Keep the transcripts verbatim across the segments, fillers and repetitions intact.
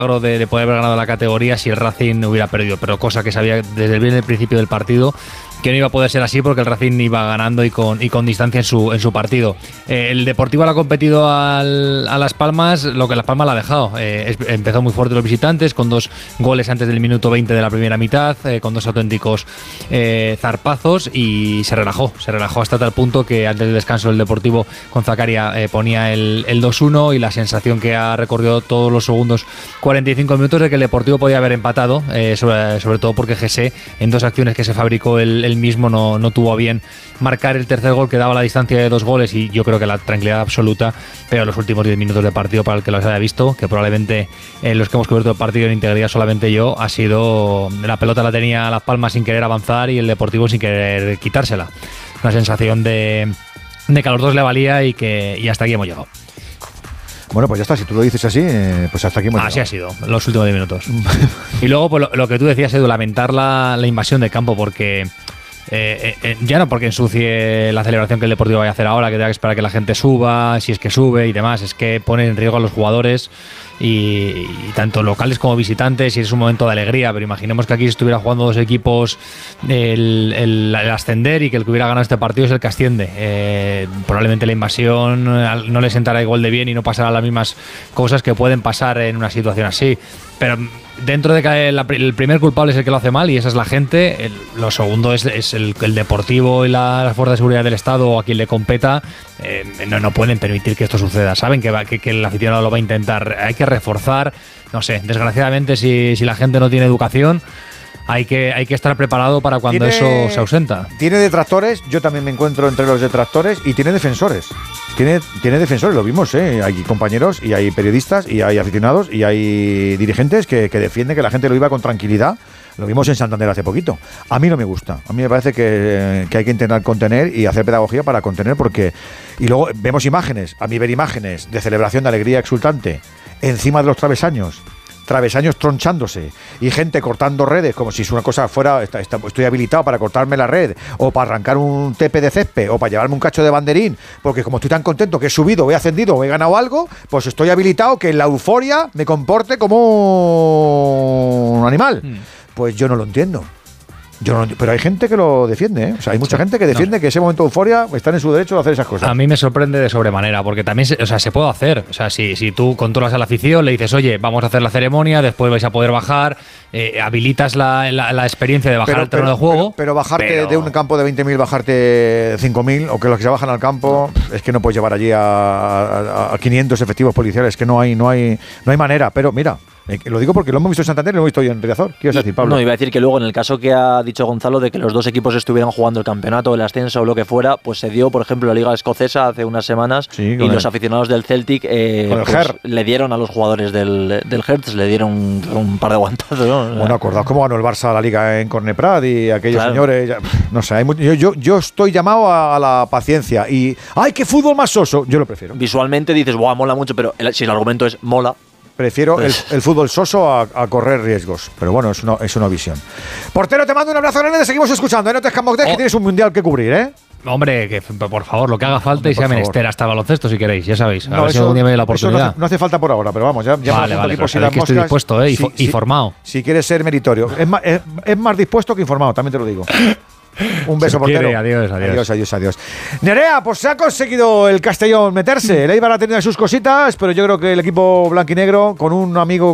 De, de poder haber ganado la categoría si el Racing hubiera perdido, pero cosa que sabía desde bien el principio del partido que no iba a poder ser así porque el Racing iba ganando y con, y con distancia en su, en su partido. Eh, el Deportivo le ha competido al, a Las Palmas lo que Las Palmas la ha dejado. Eh, es, empezó muy fuerte los visitantes con dos goles antes del minuto veinte de la primera mitad, eh, con dos auténticos eh, zarpazos y se relajó, se relajó hasta tal punto que antes del descanso el Deportivo con Zakaria eh, ponía el, el dos uno y la sensación que ha recorrido todos los segundos cuarenta y cinco minutos de que el Deportivo podía haber empatado, eh, sobre, sobre todo porque Jesse en dos acciones que se fabricó el, el mismo no, no tuvo a bien marcar el tercer gol que daba la distancia de dos goles y yo creo que la tranquilidad absoluta, pero los últimos diez minutos de partido para el que los haya visto, que probablemente eh, los que hemos cubierto el partido en integridad solamente yo, ha sido la pelota la tenía Las Palmas sin querer avanzar y el Deportivo sin querer quitársela. Una sensación de, de que a los dos le valía y que y hasta aquí hemos llegado. Bueno, pues ya está, si tú lo dices así, eh, pues hasta aquí hemos Así llegado. Ha sido, los últimos diez minutos. Y luego, pues lo, lo que tú decías, Edu, lamentar la, la invasión de campo, porque eh, eh, ya no porque ensucie la celebración que el Deportivo vaya a hacer ahora, que tenga que esperar a que la gente suba, si es que sube y demás, es que pone en riesgo a los jugadores y, y tanto locales como visitantes, y es un momento de alegría, pero imaginemos que aquí estuviera jugando dos equipos el, el, el ascender y que el que hubiera ganado este partido es el que asciende. Eh, probablemente la invasión no le sentará igual de bien y no pasará las mismas cosas que pueden pasar en una situación así, pero dentro de que el, el primer culpable es el que lo hace mal y esa es la gente, el, lo segundo es, es el, el Deportivo y la, la Fuerza de Seguridad del Estado o a quien le competa, eh, no, no pueden permitir que esto suceda, saben que, va, que, que el aficionado lo va a intentar, hay que reforzar, no sé, desgraciadamente si, si la gente no tiene educación hay que, hay que estar preparado para cuando eso se ausenta. Tiene detractores, yo también me encuentro entre los detractores y tiene defensores. Tiene, tiene defensores, lo vimos, ¿eh? Hay compañeros y hay periodistas y hay aficionados y hay dirigentes que, que defienden que la gente lo viva con tranquilidad. Lo vimos en Santander hace poquito. A mí no me gusta. A mí me parece que, que hay que intentar contener y hacer pedagogía para contener porque... Y luego vemos imágenes, a mí ver imágenes de celebración de alegría exultante encima de los travesaños, travesaños tronchándose y gente cortando redes como si una cosa fuera, está, está, estoy habilitado para cortarme la red o para arrancar un tepe de césped o para llevarme un cacho de banderín, porque como estoy tan contento que he subido, o he ascendido o he ganado algo, pues estoy habilitado que en la euforia me comporte como un animal. Mm. Pues yo no lo entiendo. Yo no, pero hay gente que lo defiende, ¿eh? O sea, hay mucha sí, gente que defiende no. que ese momento de euforia están en su derecho de hacer esas cosas. A mí me sorprende de sobremanera, porque también se, o sea, se puede hacer. O sea, si, si tú controlas a la afición, le dices, oye, vamos a hacer la ceremonia, después vais a poder bajar, eh, habilitas la, la, la experiencia de bajar pero, al terreno pero, de juego. Pero, pero bajarte pero... de un campo de veinte mil, bajarte cinco mil, o que los que se bajan al campo, no. es que no puedes llevar allí a, a, a quinientos efectivos policiales, que no hay, no hay, no hay manera. Pero mira, lo digo porque lo hemos visto en Santander y lo hemos visto en Riazor. ¿Qué ibas a decir, Pablo? No, iba a decir que luego en el caso que ha dicho Gonzalo de que los dos equipos estuvieran jugando el campeonato, el ascenso o lo que fuera, pues se dio, por ejemplo, la Liga Escocesa hace unas semanas sí, y los aficionados del Celtic eh, pues, le dieron a los jugadores del, del Hertz, le dieron un, un par de guantazos, ¿no? Bueno, acordaos cómo ganó el Barça la Liga en Corneprat y aquellos claro. señores, ya, no sé, hay muy, yo, yo, yo estoy llamado a, a la paciencia y ¡ay, qué fútbol más soso! Yo lo prefiero. Visualmente dices, ¡buah, mola mucho! Pero el, si el argumento es mola, prefiero pues. el, el fútbol soso a, a correr riesgos. Pero bueno, es una, es una visión. Portero, te mando un abrazo grande. Te seguimos escuchando, ¿eh? No te escambotes, oh. que tienes un mundial que cubrir, ¿eh? Hombre, que por favor, lo que haga falta Hombre, y sea menester hasta el baloncesto si queréis, ya sabéis. A no, ver eso, si algún día me da la oportunidad. No hace, no hace falta por ahora, pero vamos, ya, ya vale, vale, por si las que estoy dispuesto, ¿eh? Y, si, y si, formado. Si quieres ser meritorio. Es más, es, es más dispuesto que informado, también te lo digo. Un beso, portero. Quiere, adiós, adiós. Adiós, adiós, adiós. Nerea, pues se ha conseguido el Castellón meterse. El Eibar ha tenido sus cositas, pero yo creo que el equipo blanquinegro, con un amigo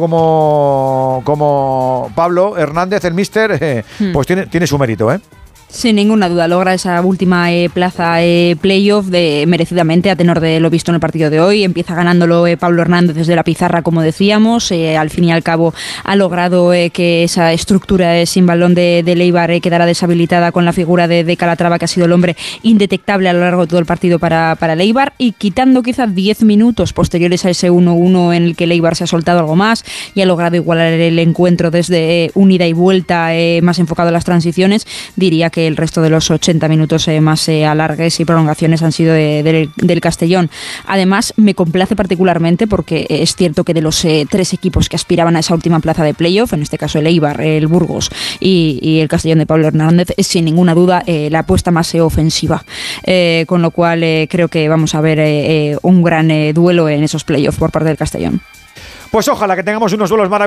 como, como Pablo Hernández, el míster, eh, hmm. pues tiene, tiene su mérito, ¿eh? Sin ninguna duda, logra esa última eh, plaza eh, playoff de, merecidamente a tenor de lo visto en el partido de hoy. Empieza ganándolo eh, Pablo Hernández desde la pizarra, como decíamos. Eh, al fin y al cabo ha logrado eh, que esa estructura eh, sin balón de, de Eibar eh, quedara deshabilitada con la figura de, de Calatrava, que ha sido el hombre indetectable a lo largo de todo el partido para, para el Eibar, y quitando quizás diez minutos posteriores a ese uno uno en el que el Eibar se ha soltado algo más y ha logrado igualar el encuentro desde eh, un ida y vuelta eh, más enfocado a las transiciones, diría que que el resto de los ochenta minutos eh, más eh, alargues y prolongaciones han sido de, de, del Castellón. Además, me complace particularmente porque es cierto que de los eh, tres equipos que aspiraban a esa última plaza de playoff, en este caso el Eibar, el Burgos y, y el Castellón de Pablo Hernández, es sin ninguna duda eh, la apuesta más eh, ofensiva. Eh, con lo cual eh, creo que vamos a ver eh, eh, un gran eh, duelo en esos playoffs por parte del Castellón. Pues ojalá que tengamos unos duelos maravillosos.